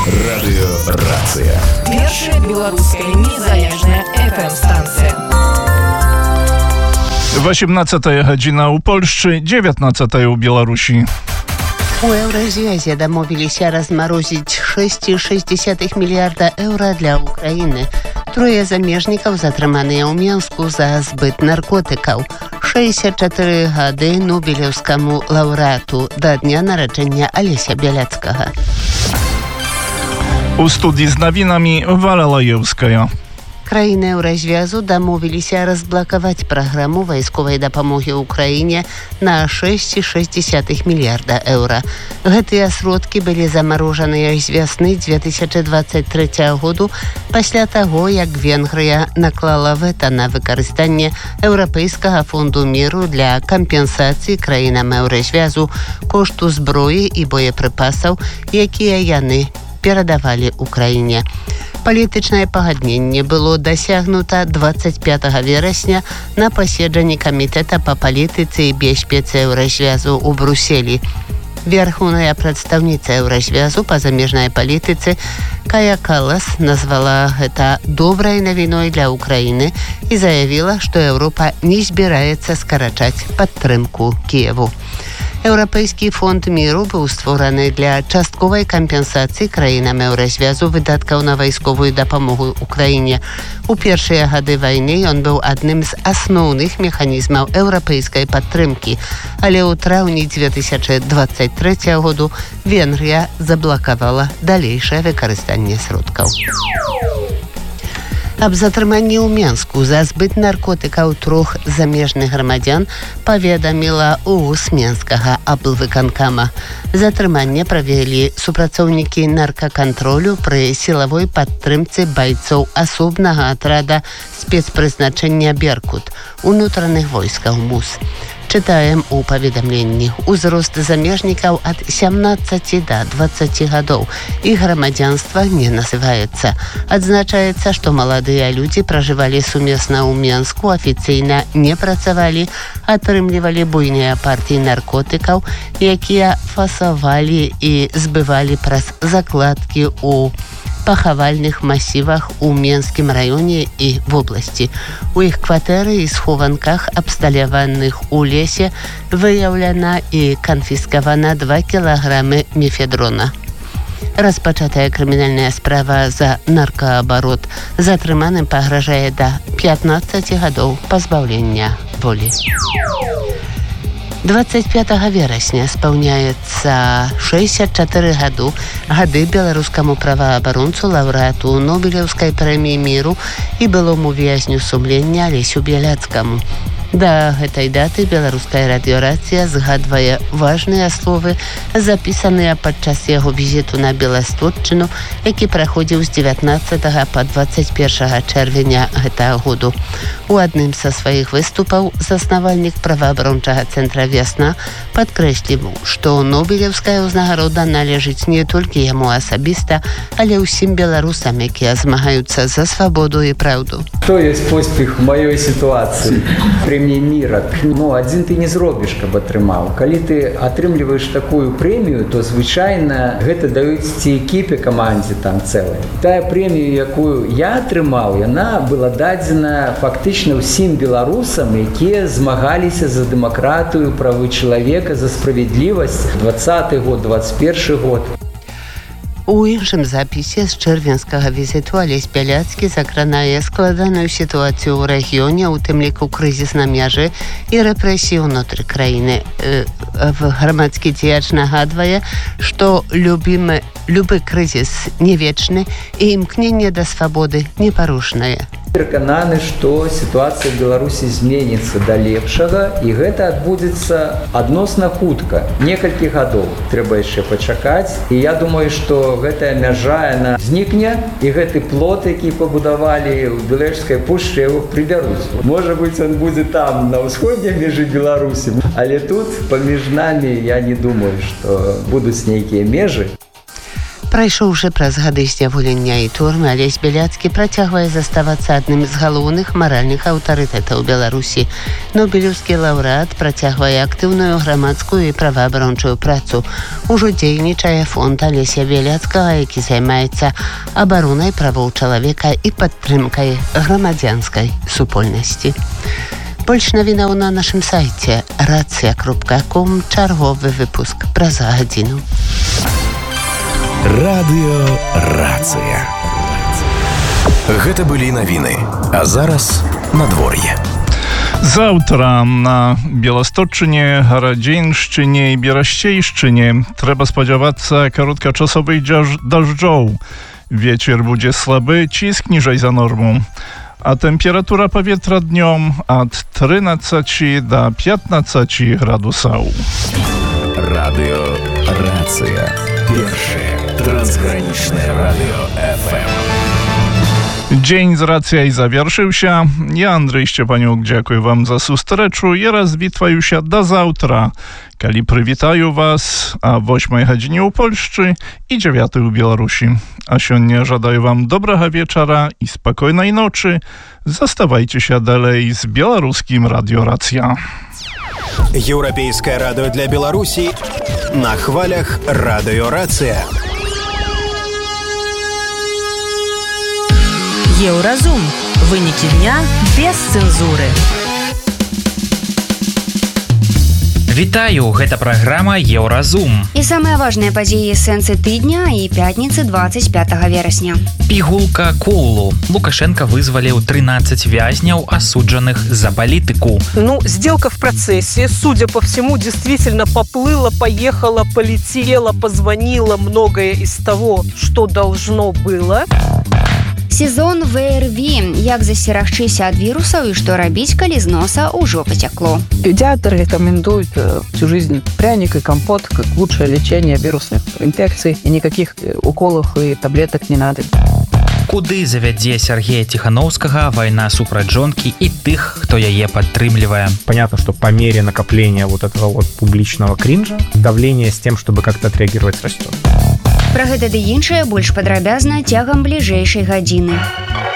Радыёрацыя. Першая беларуская незалежная FM-станція. 18 гадзіна ў Польшчы, 19 у Беларусі. У Еўразвязе дамовіліся размарозіць 6,6 мільярда еўра для Украіны. Трое замежнікаў затрыманыя ў Мінску за збыт наркотыкаў. 64 гады нобелеўскаму лаўрэату да дня нараджэння Алеся Бяляцкага. У студii z nawinami Wala Lajewskaja. Краіны Еўразвязу дамовіліся разблакаваць праграму вайсковай дапамогі ўкраіне на 6,6 мільярда еўра. Гэтыя сродкі былі замарожаныя з вясны 2023 году пасля таго, як Венгрыя наклала вэта на выкарыстанне Еўрапейскага фонду міру для кампенсацыі краінам Еўразвязу кошту зброі і боепрыпасаў, якія яны перадавалі Украіне. Палітычнае пагадненне было дасягнута 25 верасня на паседжанні камітэта па палітыцы і бяспецы Еўразвязу ў Брюсселі. Верховная прадстаўніца Еўразвязу па замежнай палітыцы Кая Каллас назвала гэта добрай навіной для Украіны і заявіла, што Еўропа не збіраецца скарачаць падтрымку Кіеву. Еўрапейскі фонд міру быў створаны для частковай кампенсацыі краінам Еўразвязу выдаткаў на вайсковую дапамогу Украіне. У першыя гады вайны ён быў адным з асноўных механізмаў еўрапейскай падтрымкі, але ў траўні 2023 году Венгрыя заблакавала далейшае выкарыстанне сродкаў. Аб затрыманні ў Мінску за збыт наркотыкаў трох замежных грамадзян паведаміла УУС Мінскага аблвыканкама. Затрыманне правялі супрацоўнікі наркакантролю пры сілавой падтрымцы байцоў асобнага атрада спецпрызначэння «Беркут» унутраных войскаў МУС. Чытаем у паведамленні. Узрост замежнікаў ад 17 да 20 гадоў. Іх грамадзянства не называецца. Адзначаецца, што маладыя людзі пражывалі сумесна ў Мінску, афіцыйна не працавалі, атрымлівалі буйныя партыі наркотыкаў, якія фасавалі і збывалі праз закладкі ў пахавальных масівах у Мінскім раёне і вобласці. У іх кватэры і схованках, абсталяваных у лесе, выяўлена і канфіскавана 2 кілаграмы мефедрона. Распачатая крымінальная справа за наркаабарот затрыманым пагражае да 15 гадоў пазбаўлення волі. 25 верасня спаўняецца 64 гады беларускаму праваабаронцу лаўрэату Нобелеўскай прэміі міру і былому вязню сумлення Алесю Бяляцкаму. Да гэтай даты беларуская радыёрацыя згадвае важныя словы, запісаныя падчас яго візіту на Беластотчыну, які праходзіў з 19 па 21 чэрвеня гэтага году. У адным са сваіх выступаў заснавальнік праваабарончага цэнтра «Вясна» падкрэсліў, што Нобелеўская ўзнагарода належыць не толькі яму асабіста, але ўсім беларусам, якія змагаюцца за свабоду і праўду. Што ёсць поспех у маёй сітуацыі? Прэмія міра. Адзін ты не зробіш, каб атрымаў. Калі ты атрымліваеш такую прэмію, то звычайна гэта даюць ці экіпе камандзе там цэлай. Тая прэмія, якую я атрымаў, яна была дадзена фактычна ўсім беларусам, якія змагаліся за дэмакратыю, правы чалавека, за справядлівасць. 20-й год, 21-й год. У іншым запісе з чэрвенскага візіту Алесь Бяляцкі закранае складаную сітуацыю ў рэгіёне, у тым ліку крызіс на мяжы і рэпрэсіі ўнутры краіны. Грамадскі дзеяч нагадвае, што любы крызіс не вечны і імкненне да свабоды непарушнае. Перакананы, што сітуацыя ў Беларусі зменіцца да лепшага, і гэта адбудзецца адносна хутка. Некалькі гадоў трэба яшчэ пачакаць, і я думаю, што гэтая мяжа яна знікне, і гэты плот, які пабудавалі ў Белэжскай пушчы, яго прыбяруць. Можа быць, ён будзе там, на ўсходняй межы Беларусі, але тут паміж намі я не думаю, што будуць нейкія межы. Прайшоўшы праз гады зняволення і турмы, Алесь Беляцкі працягвае заставацца адным з галоўных маральных аўтарытэтаў Беларусі. Нобелеўскі лаўрэат працягвае актыўную грамадскую і праваабарончую працу. Ужо дзейнічае фонд Алеся Беляцкага, які займаецца абаронай правоў чалавека і падтрымкай грамадзянскай супольнасці. Больш навінаў на нашым сайце racja.com. Чарговы выпуск праз гадзіну. Радыё Рацыя. Гэта былі навіны, а зараз надвор'е. Заўтра на Беласточчыне, Гарадзеншчыне і Берасцейшчыне трэба спадзявацца кароткачасовых дажджоў. Вецер будзе слабы, ціск ніжэй за норму. А тэмпература паветра днём ад 13 до 15 градусаў. Радыё Рацыя. Першае трансгранічнае радыё ФМ. Дзень з рацыяй завершыўся. Я, Андрэй Шчапанюк, дзякую вам за сустрэчу і развітваюся да заўтра, калі прывітаю вас о 8 гадзіне ў Польшчы і 9 у Беларусі. А сёння жадаю вам добрага вечара і спакойнай ночы. Заставайцеся далей з беларускім радыё Рацыя. Еўрапейскае радыё для Беларусі на хвалях радыё Рацыя. Еўразум. Вынікі дня без цэнзуры. Вітаю, гэта праграма Еўразум. І самыя важныя падзеі сэнсы тыдня і пятніцы 25 верасня. Пігулка Коулу. Лукашенко вызваліў 13 вязняў, асуджаных за палітыку. Сделка в процессе, судя по всему, действительно поплыла, поехала, полетела, позвонила многое из того, что должно было. Сезон ВРВ. Як засерагчыся ад вірусаў і што рабіць, калі з носа ўжо пацякло. Педиатр рекомендует всю жизнь пряник и компот как лучшее лечение вирусных инфекций. И никаких уколов и таблеток не надо. Куды завядзе Сергея Тихановскага вайна супраць жонкі і тых, хто яе падтрымлівае? Понятно, что по мере накопления вот этого вот публичного кринжа давление с тем, чтобы как-то отреагировать, растет. Пра гэта ды іншае больш падрабязна цягам бліжэйшай гадзіны.